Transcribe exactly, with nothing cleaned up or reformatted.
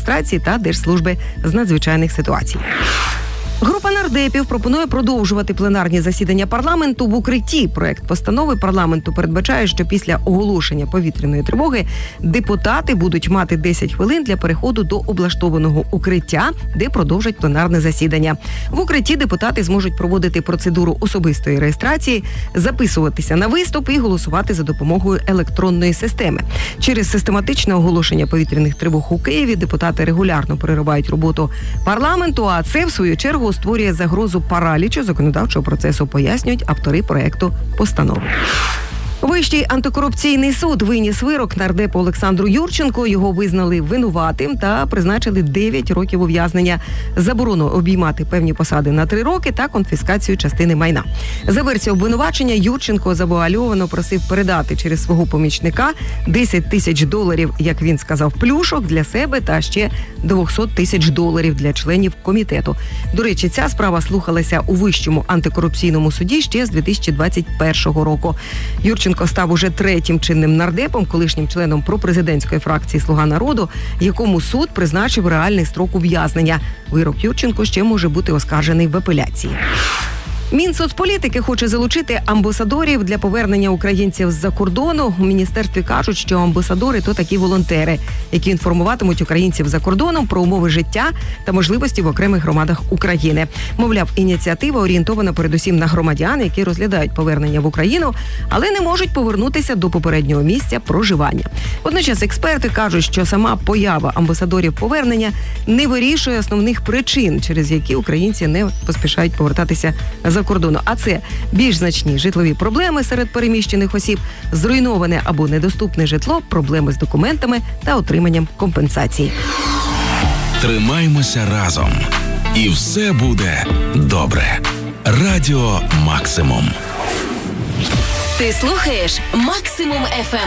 реєстрації та Держслужби з надзвичайних ситуацій. Група нардепів пропонує продовжувати пленарні засідання парламенту в укритті. Проект постанови парламенту передбачає, що після оголошення повітряної тривоги депутати будуть мати десять хвилин для переходу до облаштованого укриття, де продовжать пленарне засідання. В укритті депутати зможуть проводити процедуру особистої реєстрації, записуватися на виступ і голосувати за допомогою електронної системи. Через систематичне оголошення повітряних тривог у Києві депутати регулярно переривають роботу парламенту, а це, в свою чергу, створює загрозу паралічу законодавчого процесу, пояснюють автори проекту постанови. Вищий антикорупційний суд виніс вирок нардепу Олександру Юрченку. Його визнали винуватим та призначили дев'ять років ув'язнення, заборону обіймати певні посади на три роки та конфіскацію частини майна. За версією обвинувачення, Юрченко завуальовано просив передати через свого помічника десять тисяч доларів, як він сказав, плюшок для себе та ще двісті тисяч доларів для членів комітету. До речі, ця справа слухалася у Вищому антикорупційному суді ще з дві тисячі двадцять першого року. Юрченко став уже третім чинним нардепом, колишнім членом пропрезидентської фракції «Слуга народу», якому суд призначив реальний строк ув'язнення. Вирок Юрченко ще може бути оскаржений в апеляції. Мінсоцполітики хоче залучити амбасадорів для повернення українців з-за кордону. У міністерстві кажуть, що амбасадори – то такі волонтери, які інформуватимуть українців за кордоном про умови життя та можливості в окремих громадах України. Мовляв, ініціатива орієнтована передусім на громадян, які розглядають повернення в Україну, але не можуть повернутися до попереднього місця проживання. Водночас експерти кажуть, що сама поява амбасадорів повернення не вирішує основних причин, через які українці не поспішають повертатися за кордону. А це більш значні житлові проблеми серед переміщених осіб, зруйноване або недоступне житло, проблеми з документами та отриманням компенсацій. Тримаймося разом. І все буде добре. Радіо Максимум. Ти слухаєш Максимум еф ем.